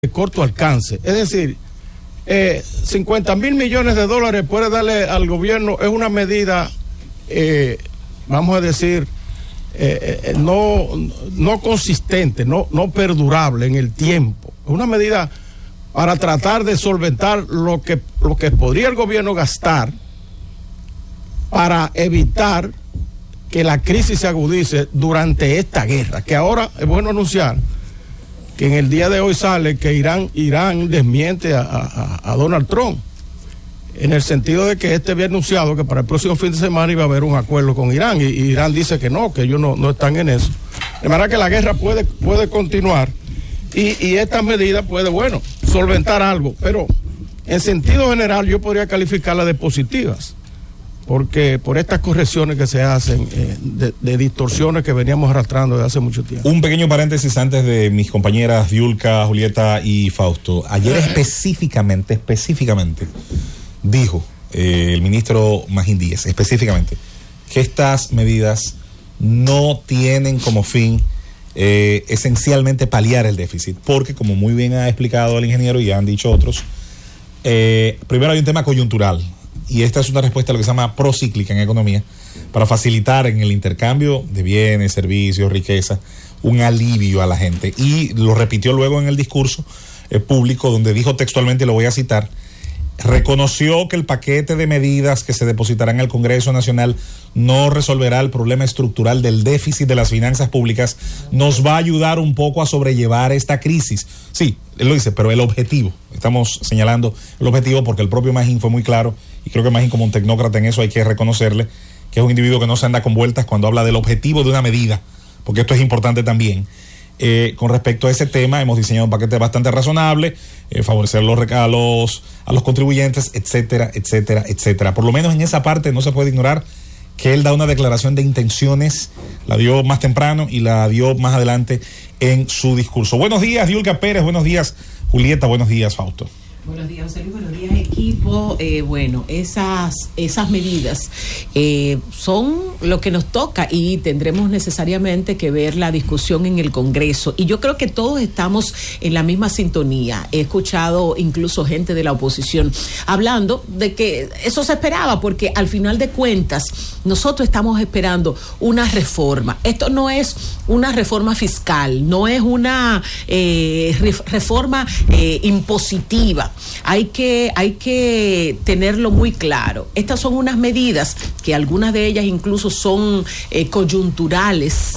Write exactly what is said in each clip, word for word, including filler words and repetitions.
de corto alcance. Es decir, eh, cincuenta mil millones de dólares puede darle al gobierno, es una medida, eh, vamos a decir, eh, eh, no, no consistente, no, no perdurable en el tiempo. Es una medida para tratar de solventar lo que, lo que podría el gobierno gastar para evitar que la crisis se agudice durante esta guerra, que ahora es bueno anunciar que en el día de hoy sale que Irán, Irán desmiente a, a, a Donald Trump, en el sentido de que este había anunciado que para el próximo fin de semana iba a haber un acuerdo con Irán, y, y Irán dice que no, que ellos no, no están en eso. De manera que la guerra puede, puede continuar, y, y esta medida puede, bueno, solventar algo, pero en sentido general yo podría calificarla de positivas, porque por estas correcciones que se hacen eh, de, de distorsiones que veníamos arrastrando desde hace mucho tiempo. Un pequeño paréntesis antes de mis compañeras Diulca, Julieta y Fausto. Ayer específicamente, específicamente, dijo eh, el ministro Magín Díaz, específicamente, que estas medidas no tienen como fin eh, esencialmente paliar el déficit, porque como muy bien ha explicado el ingeniero y ya han dicho otros, eh, primero hay un tema coyuntural. Y esta es una respuesta a lo que se llama procíclica en economía, para facilitar en el intercambio de bienes, servicios, riqueza, un alivio a la gente. Y lo repitió luego en el discurso eh, público, donde dijo textualmente, lo voy a citar, reconoció que el paquete de medidas que se depositarán en el Congreso Nacional no resolverá el problema estructural del déficit de las finanzas públicas, nos va a ayudar un poco a sobrellevar esta crisis. Sí, él lo dice, pero el objetivo, estamos señalando el objetivo porque el propio Magín fue muy claro, y creo que Magín, como un tecnócrata en eso, hay que reconocerle que es un individuo que no se anda con vueltas cuando habla del objetivo de una medida, porque esto es importante también. Eh, con respecto a ese tema, hemos diseñado un paquete bastante razonable, eh, favorecer los, a, los, a los contribuyentes, etcétera, etcétera, etcétera. Por lo menos en esa parte no se puede ignorar que él da una declaración de intenciones, la dio más temprano y la dio más adelante en su discurso. Buenos días, Diulca Pérez, buenos días, Julieta, buenos días, Fausto. Buenos días, José Luis, buenos días, equipo. Eh, bueno, esas, esas medidas eh, son lo que nos toca y tendremos necesariamente que ver la discusión en el Congreso. Y yo creo que todos estamos en la misma sintonía. He escuchado incluso gente de la oposición hablando de que eso se esperaba, porque al final de cuentas nosotros estamos esperando una reforma. Esto no es una reforma fiscal, no es una eh, reforma eh, impositiva. Hay que, hay que tenerlo muy claro. Estas son unas medidas que algunas de ellas incluso son eh, coyunturales,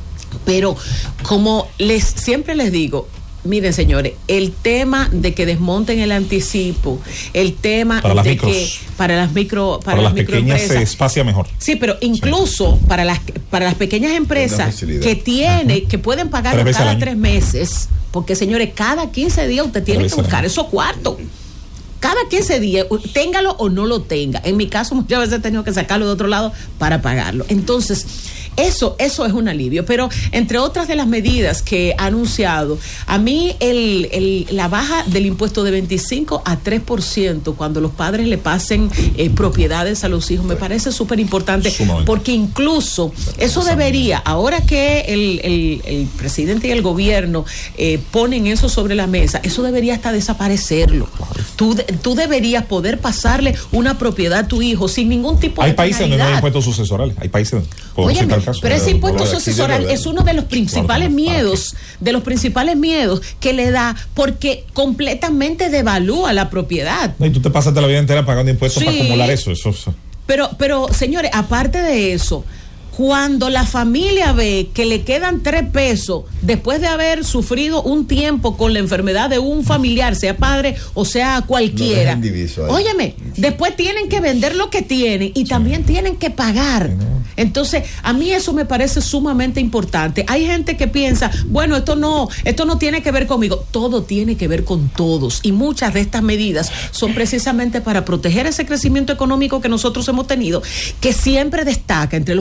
pero como les siempre les digo, miren, señores, el tema de que desmonten el anticipo, el tema para las de micros, que para las micro, para, para las, las pequeñas se espacia mejor. Sí, pero incluso sí. para las para las pequeñas empresas que tiene, uh-huh. que pueden pagar cada tres meses, porque señores, cada quince días usted tiene que buscar esos cuartos. Cada quince días, téngalo o no lo tenga. En mi caso, muchas veces he tenido que sacarlo de otro lado para pagarlo. Entonces, eso, eso es un alivio. Pero entre otras de las medidas que ha anunciado, a mí el, el, la baja del impuesto de veinticinco a tres por ciento cuando los padres le pasen eh, propiedades a los hijos, me parece súper importante, porque incluso eso debería, ahora que el, el, el presidente y el gobierno eh, ponen eso sobre la mesa, eso debería hasta desaparecerlo. Tú Tú deberías poder pasarle una propiedad a tu hijo sin ningún tipo hay de países donde no hay impuestos sucesorales, hay países donde Óyeme, pero caso, ese impuesto sucesoral es uno de los principales miedos, de los principales miedos que le da, porque completamente devalúa la propiedad. No, y tú te pasaste la vida entera pagando impuestos sí, para acumular eso, eso, eso. Pero, pero, señores, aparte de eso, cuando la familia ve que le quedan tres pesos después de haber sufrido un tiempo con la enfermedad de un familiar, sea padre o sea cualquiera, no óyeme, después tienen que vender lo que tienen y sí. también tienen que pagar. Sí, no. Entonces, a mí eso me parece sumamente importante. Hay gente que piensa, bueno, esto no, esto no tiene que ver conmigo. Todo tiene que ver con todos. Y muchas de estas medidas son precisamente para proteger ese crecimiento económico que nosotros hemos tenido, que siempre destaca entre los países de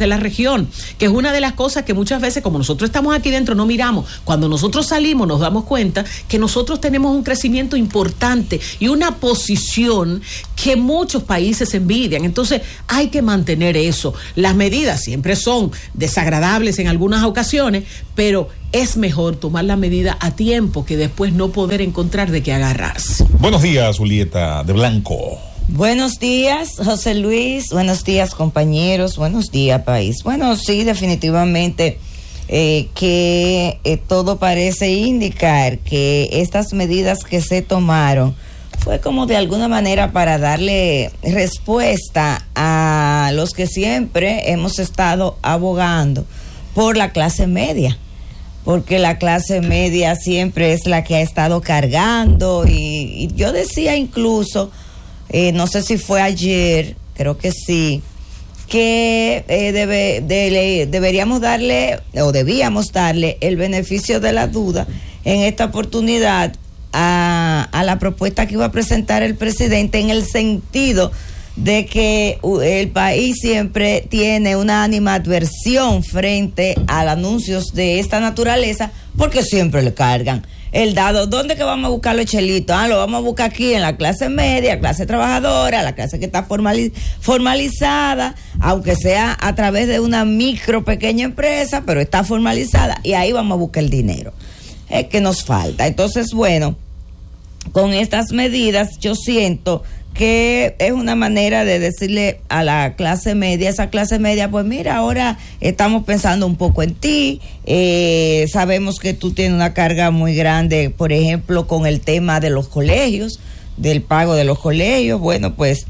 de la región, que es una de las cosas que muchas veces, como nosotros estamos aquí dentro, no miramos. Cuando nosotros salimos nos damos cuenta que nosotros tenemos un crecimiento importante y una posición que muchos países envidian. Entonces hay que mantener eso. Las medidas siempre son desagradables en algunas ocasiones, pero es mejor tomar la medida a tiempo que después no poder encontrar de qué agarrarse. Buenos días, Julieta de Blanco. Buenos días, José Luis. Buenos días, compañeros. Buenos días, país. Bueno, sí, definitivamente eh, que eh, todo parece indicar que estas medidas que se tomaron fue como de alguna manera para darle respuesta a los que siempre hemos estado abogando por la clase media, porque la clase media siempre es la que ha estado cargando y, y yo decía incluso, eh, no sé si fue ayer, creo que sí, que eh, debe, de, deberíamos darle o debíamos darle el beneficio de la duda en esta oportunidad a, a la propuesta que iba a presentar el presidente, en el sentido de que el país siempre tiene una animadversión frente a anuncios de esta naturaleza, porque siempre le cargan el dado. ¿Dónde que vamos a buscar los chelitos? Ah, lo vamos a buscar aquí en la clase media, clase trabajadora, la clase que está formaliz- formalizada, aunque sea a través de una micro pequeña empresa, pero está formalizada, y ahí vamos a buscar el dinero. Es que nos falta. Entonces, bueno, con estas medidas yo siento que es una manera de decirle a la clase media, esa clase media, pues mira, ahora estamos pensando un poco en ti, eh, sabemos que tú tienes una carga muy grande, por ejemplo, con el tema de los colegios, del pago de los colegios. Bueno, pues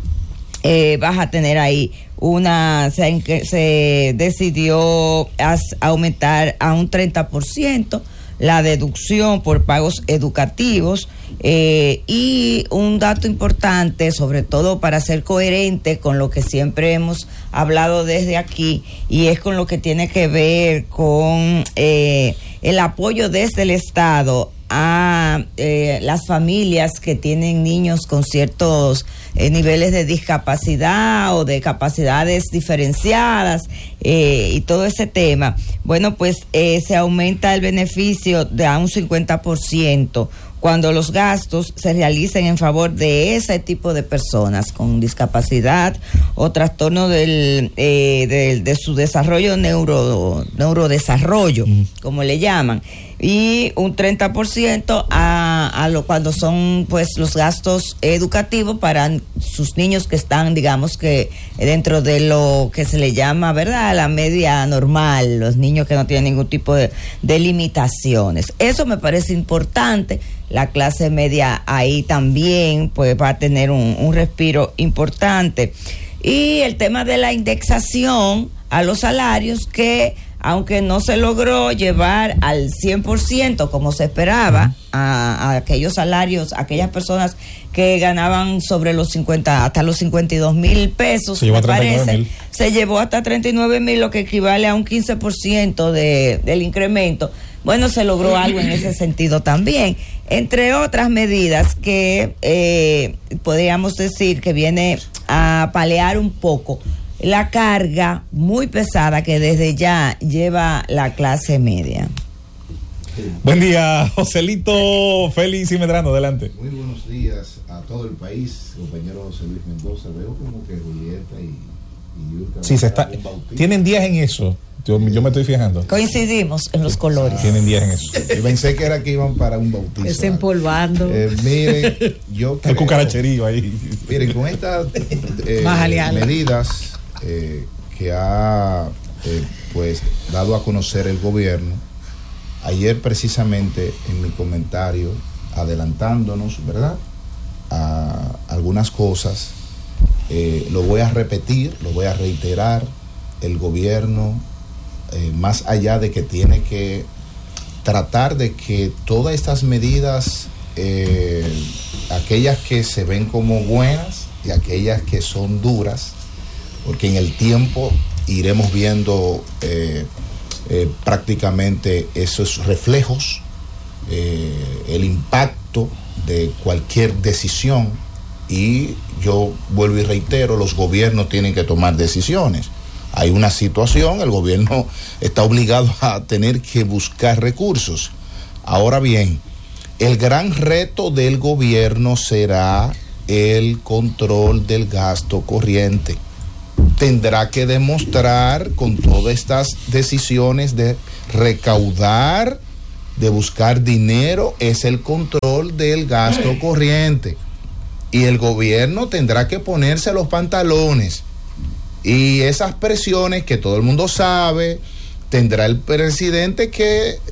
eh, vas a tener ahí una, se, se decidió as, aumentar a un treinta por ciento la deducción por pagos educativos, eh, y un dato importante, sobre todo para ser coherente con lo que siempre hemos hablado desde aquí, y es con lo que tiene que ver con eh, el apoyo desde el Estado a eh, las familias que tienen niños con ciertos eh, niveles de discapacidad o de capacidades diferenciadas, eh, y todo ese tema. Bueno, pues eh, se aumenta el beneficio de a un cincuenta por ciento cuando los gastos se realicen en favor de ese tipo de personas con discapacidad o trastorno del, eh, de, de su desarrollo neuro, neurodesarrollo, mm. como le llaman, y un treinta por ciento a, a lo, cuando son pues los gastos educativos para sus niños que están, digamos que dentro de lo que se le llama, ¿verdad?, la media normal, los niños que no tienen ningún tipo de, de limitaciones. Eso me parece importante. La clase media ahí también pues va a tener un, un respiro importante. Y el tema de la indexación a los salarios, que aunque no se logró llevar al cien por ciento como se esperaba a, a aquellos salarios, a aquellas personas que ganaban sobre los cincuenta, hasta los cincuenta y dos mil pesos, se llevó me parece, mil. se llevó hasta treinta y nueve mil, lo que equivale a un quince por ciento de, del incremento. Bueno, se logró algo en ese sentido también, entre otras medidas que eh, podríamos decir que viene a paliar un poco la carga muy pesada que desde ya lleva la clase media. Buen día, Joselito Félix y Medrano, adelante. Muy buenos días a todo el país, compañero José Luis Mendoza. Veo como que Julieta y, y Yurka. Sí, se está. Tienen días en eso. Yo, yo me estoy fijando. Coincidimos en los colores. Ah, tienen días en eso. Yo pensé que era que iban para un bautizo. Desempolvando. Eh, miren, yo creo, el cucaracherío ahí. Miren, con estas eh, medidas eh, que ha eh, pues dado a conocer el gobierno, ayer precisamente en mi comentario, adelantándonos, ¿verdad?, a algunas cosas, eh, lo voy a repetir, lo voy a reiterar. El gobierno, eh, más allá de que tiene que tratar de que todas estas medidas, eh, aquellas que se ven como buenas y aquellas que son duras, porque en el tiempo iremos viendo eh, eh, prácticamente esos reflejos, eh, el impacto de cualquier decisión, y yo vuelvo y reitero, los gobiernos tienen que tomar decisiones. hay una situación, el gobierno está obligado a tener que buscar recursos. Ahora bien, el gran reto del gobierno será el control del gasto corriente. Tendrá que demostrar con todas estas decisiones de recaudar, de buscar dinero, es el control del gasto corriente. Y el gobierno tendrá que ponerse los pantalones. Y esas presiones que todo el mundo sabe, tendrá el presidente que eh,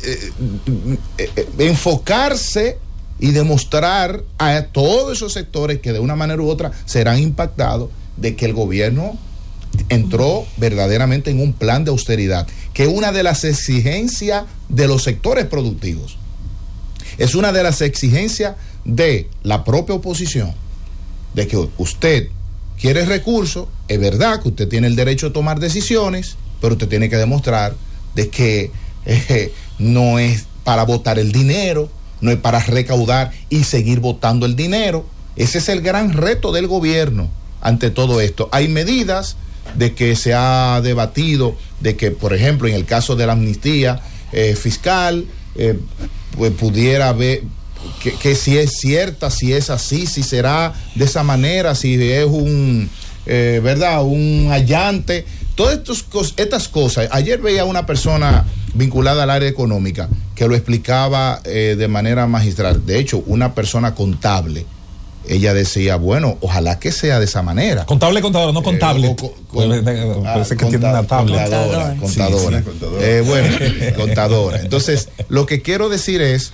eh, enfocarse y demostrar a todos esos sectores que de una manera u otra serán impactados de que el gobierno entró verdaderamente en un plan de austeridad, que es una de las exigencias de los sectores productivos. Es una de las exigencias de la propia oposición, de que usted quiere recursos, es verdad que usted tiene el derecho a tomar decisiones, pero usted tiene que demostrar de que eh, no es para botar el dinero, no es para recaudar y seguir botando el dinero. Ese es el gran reto del gobierno ante todo esto. Hay medidas de que se ha debatido, de que, por ejemplo, en el caso de la amnistía eh, fiscal, eh, pues pudiera haber, que, que si es cierta, si es así, si será de esa manera, si es un, eh, ¿verdad?, un allante. Todas estos, estas cosas. Ayer veía a una persona vinculada al área económica que lo explicaba eh, de manera magistral. De hecho, una persona contable. Ella decía, bueno, ojalá que sea de esa manera. Contable, contador, no contable. Eh, con, con, con, Parece ah, que tiene una tablet. Contadora, contadora. Sí, sí, contadora. Eh, bueno, contadora. Entonces, lo que quiero decir es,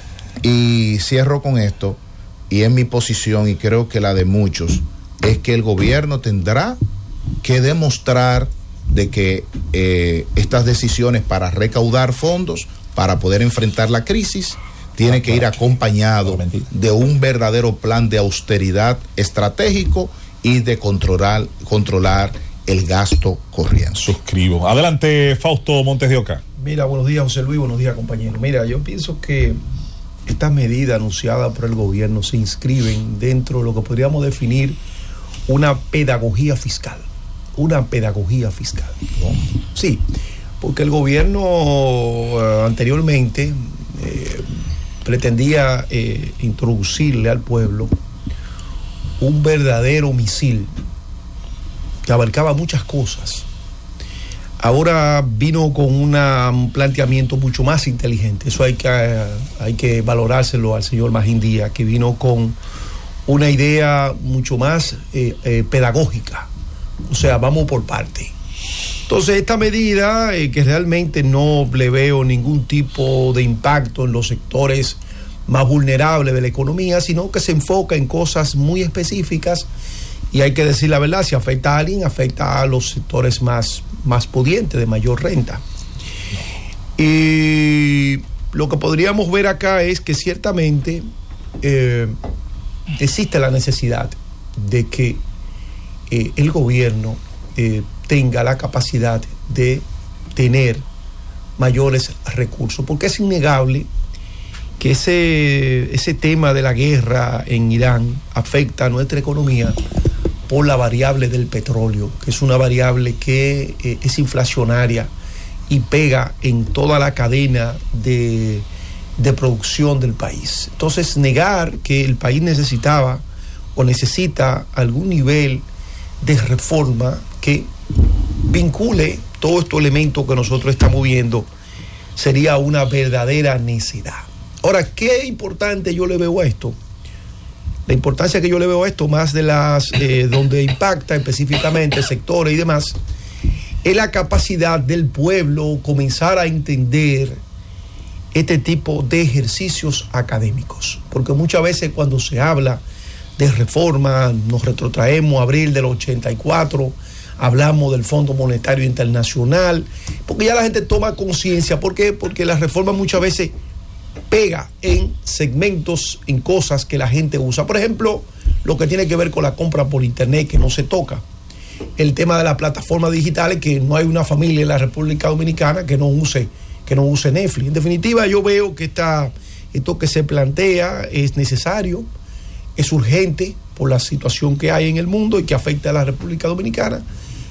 y cierro con esto, y es mi posición, y creo que la de muchos, es que el gobierno tendrá que demostrar de que eh, estas decisiones para recaudar fondos, para poder enfrentar la crisis, tiene que ir acompañado de un verdadero plan de austeridad estratégico y de controlar, controlar el gasto corriente. Suscribo. Adelante, Fausto Montes de Oca. Mira, buenos días, José Luis, buenos días, compañero. Mira, yo pienso que estas medidas anunciadas por el gobierno se inscriben dentro de lo que podríamos definir una pedagogía fiscal. Una pedagogía fiscal. Sí, porque el gobierno uh, anteriormente eh, pretendía eh, introducirle al pueblo un verdadero misil que abarcaba muchas cosas. Ahora vino con una, un planteamiento mucho más inteligente. Eso hay que, uh, hay que valorárselo al señor Magín Díaz, que vino con una idea mucho más eh, eh, pedagógica. O sea, vamos por parte. Entonces, esta medida, eh, que realmente no le veo ningún tipo de impacto en los sectores más vulnerables de la economía, sino que se enfoca en cosas muy específicas, y hay que decir la verdad, si afecta a alguien, afecta a los sectores más, más pudientes, de mayor renta. Y lo que podríamos ver acá es que ciertamente eh, existe la necesidad de que Eh, el gobierno eh, tenga la capacidad de tener mayores recursos, porque es innegable que ese, ese tema de la guerra en Irán afecta a nuestra economía por la variable del petróleo, que es una variable que eh, es inflacionaria y pega en toda la cadena de, de producción del país. Entonces, negar que el país necesitaba o necesita algún nivel de reforma que vincule todos estos elementos que nosotros estamos viendo sería una verdadera necedad. Ahora, ¿qué importante yo le veo a esto? La importancia que yo le veo a esto, más de las eh, donde impacta específicamente sectores y demás, es la capacidad del pueblo comenzar a entender este tipo de ejercicios académicos, porque muchas veces cuando se habla de reforma, nos retrotraemos a abril del ochenta y cuatro, hablamos del Fondo Monetario Internacional, porque ya la gente toma conciencia. ¿Por qué? Porque la reforma muchas veces pega en segmentos, en cosas que la gente usa. Por ejemplo, lo que tiene que ver con la compra por internet, que no se toca. El tema de las plataformas digitales, que no hay una familia en la República Dominicana que no use, que no use Netflix. En definitiva, yo veo que esta, esto que se plantea es necesario, es urgente por la situación que hay en el mundo y que afecta a la República Dominicana.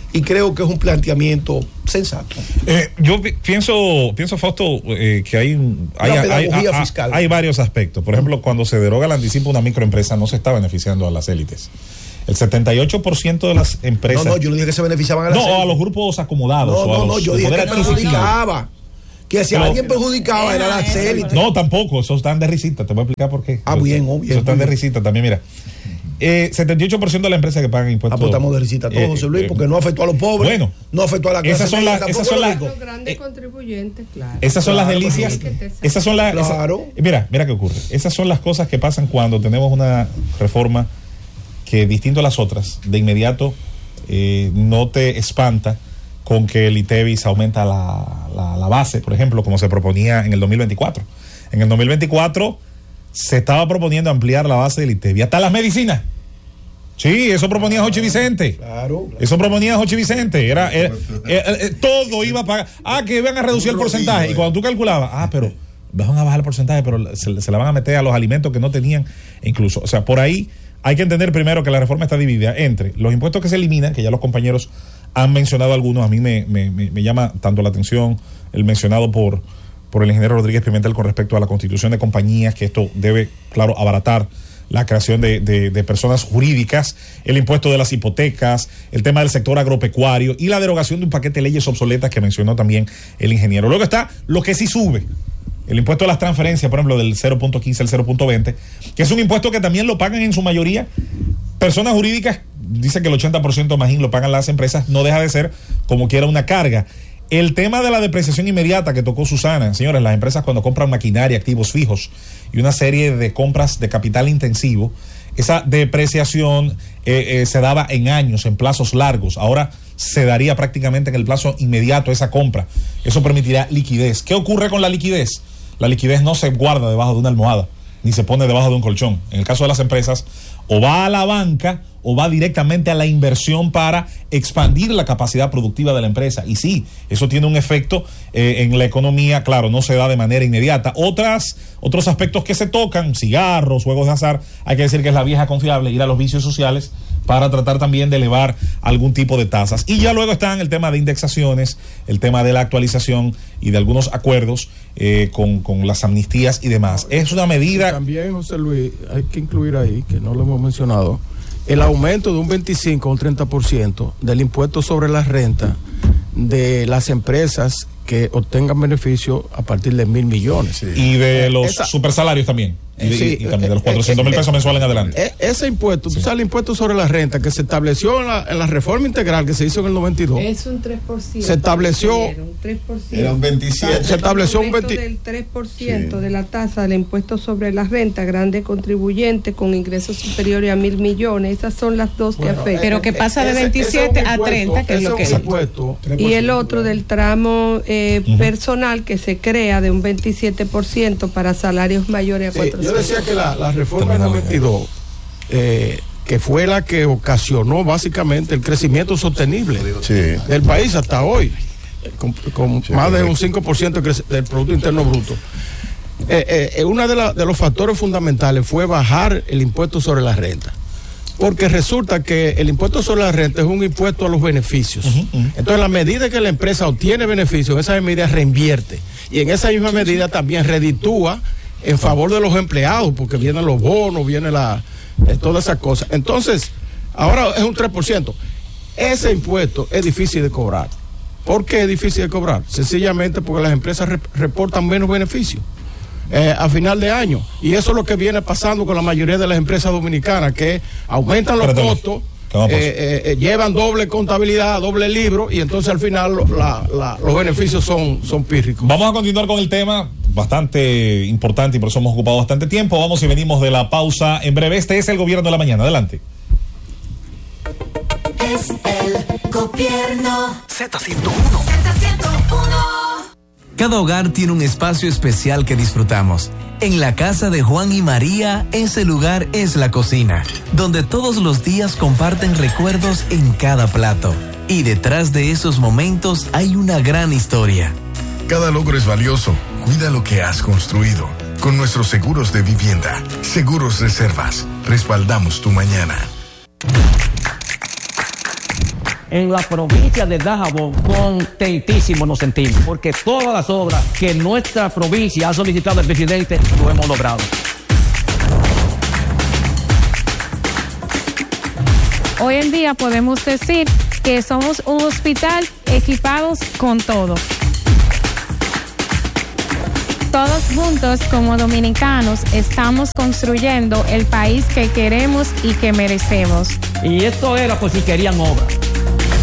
y creo que es un planteamiento sensato. Eh, yo pi- pienso, pienso Fausto, eh, que hay, hay, hay, hay, hay, hay varios aspectos. Por ejemplo, cuando se deroga el anticipo, una microempresa no se está beneficiando a las élites. El setenta y ocho por ciento de las empresas... No, no, yo no dije que se beneficiaban a las No, élites. a los grupos acomodados. No, o a no, los, no, yo dije que perjudicaba. Que si Pero, alguien perjudicaba era las élites. No, tampoco, esos están de risita, te voy a explicar por qué. Ah, Esos- bien, obvio. Esos están de risita también, mira. Eh, setenta y ocho por ciento de las empresas que pagan impuestos. Ah, pues estamos de risita todos, eh, José Luis, eh, porque no afectó a los pobres. Bueno, no afectó a la clase esas son media, las, tampoco esas son lo las, digo. Los grandes eh, contribuyentes, claro. esas son Claro, las delicias. porque- Esas son las. esa- Claro. mira, mira qué ocurre. Esas son las cosas que pasan cuando tenemos una reforma que, distinto a las otras, de inmediato eh, no te espanta con que el ITEVIS aumenta la, la, la base, por ejemplo, como se proponía en el dos mil veinticuatro. En el dos mil veinticuatro se estaba proponiendo ampliar la base del ITEVIS hasta las medicinas. Sí, eso proponía Jochi Vicente. Claro, claro. Eso proponía Jochi Vicente. Era, era- eh, eh, todo iba a pagar. Ah, que iban a reducir el porcentaje. Y cuando tú calculabas, ah, pero van a bajar el porcentaje, pero se, se la van a meter a los alimentos que no tenían. Incluso, o sea, por ahí hay que entender primero que la reforma está dividida entre los impuestos que se eliminan, que ya los compañeros han mencionado algunos. A mí me, me, me, me llama tanto la atención el mencionado por, por el ingeniero Rodríguez Pimentel con respecto a la constitución de compañías, que esto debe, claro, abaratar la creación de, de, de personas jurídicas, el impuesto de las hipotecas, el tema del sector agropecuario y la derogación de un paquete de leyes obsoletas que mencionó también el ingeniero. Luego está lo que sí sube, el impuesto de las transferencias, por ejemplo, del cero punto quince al cero punto veinte, que es un impuesto que también lo pagan en su mayoría personas jurídicas. Dice que el ochenta por ciento más lo pagan las empresas, no deja de ser como quiera una carga. El tema de la depreciación inmediata que tocó Susana, señores, las empresas cuando compran maquinaria, activos fijos y una serie de compras de capital intensivo, esa depreciación eh, eh, se daba en años, en plazos largos. Ahora se daría prácticamente en el plazo inmediato esa compra. Eso permitirá liquidez. ¿Qué ocurre con la liquidez? La liquidez no se guarda debajo de una almohada, ni se pone debajo de un colchón. En el caso de las empresas, o va a la banca o va directamente a la inversión para expandir la capacidad productiva de la empresa. Y sí, eso tiene un efecto eh, en la economía, claro, no se da de manera inmediata. Otras, otros aspectos que se tocan, cigarros, juegos de azar, hay que decir que es la vieja confiable, ir a los vicios sociales para tratar también de elevar algún tipo de tasas. Y ya luego están el tema de indexaciones, el tema de la actualización y de algunos acuerdos eh, con, con las amnistías y demás. Es una medida... También, José Luis, hay que incluir ahí, que no lo hemos mencionado, el aumento de un veinticinco o un treinta por ciento del impuesto sobre la renta de las empresas que obtengan beneficio a partir de mil millones. Sí. Y de los Esa, supersalarios también. Y, de, sí, y también de los cuatrocientos mil pesos mensuales en adelante. Ese impuesto, Sí. tú sabes, el impuesto sobre la renta que se estableció en la, en la reforma integral que se hizo en el noventa y dos. Es un tres por ciento. Se estableció- Un tres por ciento. Era un veintisiete. Se estableció un aumento veinte del tres por ciento Sí. de la tasa del impuesto sobre las rentas, grandes contribuyentes con ingresos superiores a mil millones. Esas son las dos que Bueno, afectan. Pero que pasa de ese- veintisiete ese a es un treinta, que es impuesto, lo que ese es. un impuesto. Y el otro del tramo eh, uh-huh. personal que se crea de un veintisiete por ciento para salarios mayores a Sí, cuatrocientos. yo decía que la, la reforma del noventa y dos, eh, que fue la que ocasionó básicamente el crecimiento sostenible Sí. del país hasta hoy, con, con Sí, más de correcto. un cinco por ciento de crece- del Producto Interno Bruto. Eh, eh, uno de, la- de los factores fundamentales fue bajar el impuesto sobre la renta. Porque resulta que el impuesto sobre la renta es un impuesto a los beneficios. Uh-huh, uh-huh. Entonces, en la medida que la empresa obtiene beneficios, en esa medida reinvierte. Y en esa misma medida también reditúa en favor de los empleados, porque vienen los bonos, viene la, eh, todas esas cosas. Entonces, ahora es un tres por ciento. Ese impuesto es difícil de cobrar. ¿Por qué es difícil de cobrar? Sencillamente porque las empresas rep- reportan menos beneficios eh, a final de año. Y eso es lo que viene pasando con la mayoría de las empresas dominicanas, que aumentan los Espérate, costos, ¿cómo eh, pasa? eh, eh, llevan doble contabilidad, doble libro, y entonces al final lo- la- la- los beneficios son, son pírricos. Vamos a continuar con el tema, bastante importante y por eso hemos ocupado bastante tiempo. Vamos y venimos de la pausa en breve. Este es el Gobierno de la Mañana. Adelante. Es el gobierno. Z ciento uno. Z ciento uno. Cada hogar tiene un espacio especial que disfrutamos. En la casa de Juan y María, ese lugar es la cocina, donde todos los días comparten recuerdos en cada plato. Y detrás de esos momentos hay una gran historia. Cada logro es valioso. Cuida lo que has construido. Con nuestros seguros de vivienda, Seguros Reservas, respaldamos tu mañana. en la provincia de Dajabón, contentísimos nos sentimos, porque todas las obras que nuestra provincia ha solicitado al presidente lo hemos logrado. Hoy en día podemos decir que somos un hospital equipados con todo. Todos juntos como dominicanos estamos construyendo el país que queremos y que merecemos. Y esto era por si querían obras.